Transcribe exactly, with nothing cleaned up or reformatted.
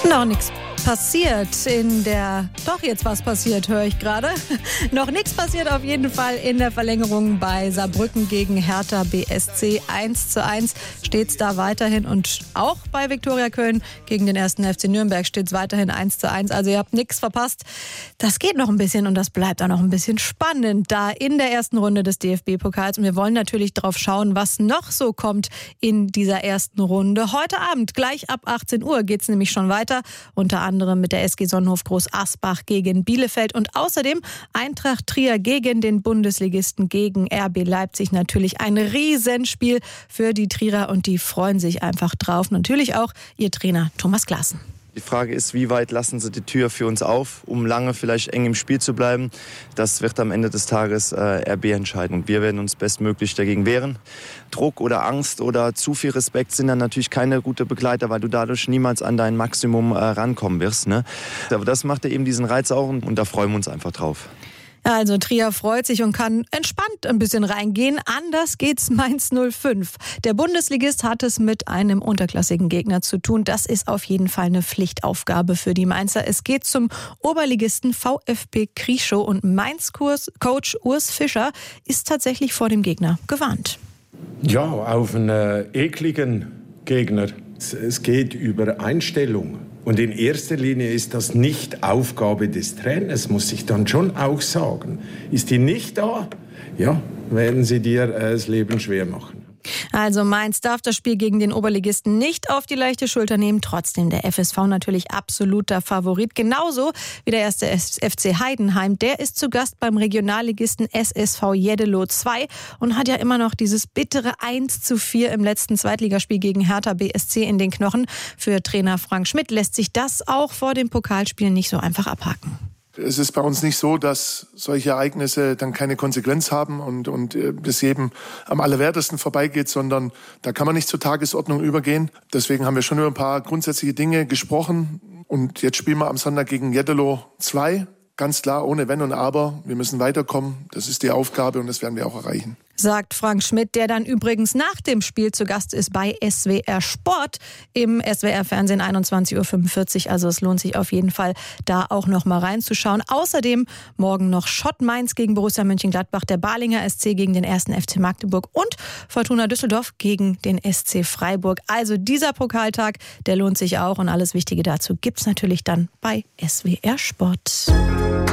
Noch nichts passiert in der... Doch, jetzt was passiert, höre ich gerade. Noch nichts passiert auf jeden Fall in der Verlängerung bei Saarbrücken gegen Hertha B S C. eins zu eins steht es da weiterhin. Und auch bei Viktoria Köln gegen den ersten F C Nürnberg steht es weiterhin eins zu eins. Also ihr habt nichts verpasst. Das geht noch ein bisschen und das bleibt auch noch ein bisschen spannend da in der ersten Runde des D F B-Pokals. Und wir wollen natürlich drauf schauen, was noch so kommt in dieser ersten Runde. Heute Abend, gleich ab achtzehn Uhr, geht es nämlich schon weiter. Unter anderem mit der S G Sonnenhof Groß Asbach gegen Bielefeld und außerdem Eintracht Trier gegen den Bundesligisten, gegen R B Leipzig. Natürlich ein Riesenspiel für die Trierer und die freuen sich einfach drauf. Natürlich auch ihr Trainer Thomas Klaassen. Die Frage ist, wie weit lassen sie die Tür für uns auf, um lange vielleicht eng im Spiel zu bleiben. Das wird am Ende des Tages äh, R B entscheiden. Und wir werden uns bestmöglich dagegen wehren. Druck oder Angst oder zu viel Respekt sind dann natürlich keine gute Begleiter, weil du dadurch niemals an dein Maximum äh, rankommen wirst. Ne? Aber das macht ja eben diesen Reiz auch und da freuen wir uns einfach drauf. Also Trier freut sich und kann entspannt ein bisschen reingehen. Anders geht's Mainz null fünf. Der Bundesligist hat es mit einem unterklassigen Gegner zu tun. Das ist auf jeden Fall eine Pflichtaufgabe für die Mainzer. Es geht zum Oberligisten VfB Krieschow und Mainz-Coach Urs Fischer ist tatsächlich vor dem Gegner gewarnt. Ja, auf einen äh, ekligen Gegner. Es geht über Einstellung. Und in erster Linie ist das nicht Aufgabe des Trainers, muss ich dann schon auch sagen. Ist die nicht da, ja, werden sie dir äh, das Leben schwer machen. Also Mainz darf das Spiel gegen den Oberligisten nicht auf die leichte Schulter nehmen. Trotzdem der F S V natürlich absoluter Favorit. Genauso wie der erste F C Heidenheim. Der ist zu Gast beim Regionalligisten S S V Jeddelo zwei und hat ja immer noch dieses bittere eins zu vier im letzten Zweitligaspiel gegen Hertha B S C in den Knochen. Für Trainer Frank Schmidt lässt sich das auch vor dem Pokalspiel nicht so einfach abhaken. Es ist bei uns nicht so, dass solche Ereignisse dann keine Konsequenz haben und, und das jedem am allerwertesten vorbeigeht, sondern da kann man nicht zur Tagesordnung übergehen. Deswegen haben wir schon über ein paar grundsätzliche Dinge gesprochen. Und jetzt spielen wir am Sonntag gegen Jeddelo zwei. Ganz klar, ohne Wenn und Aber. Wir müssen weiterkommen. Das ist die Aufgabe und das werden wir auch erreichen. Sagt Frank Schmidt, der dann übrigens nach dem Spiel zu Gast ist bei S W R Sport im S W R-Fernsehen einundzwanzig Uhr fünfundvierzig. Also es lohnt sich auf jeden Fall, da auch noch mal reinzuschauen. Außerdem morgen noch Schott Mainz gegen Borussia Mönchengladbach, der Balinger S C gegen den ersten F C Magdeburg und Fortuna Düsseldorf gegen den S C Freiburg. Also dieser Pokaltag, der lohnt sich auch und alles Wichtige dazu gibt's natürlich dann bei S W R Sport.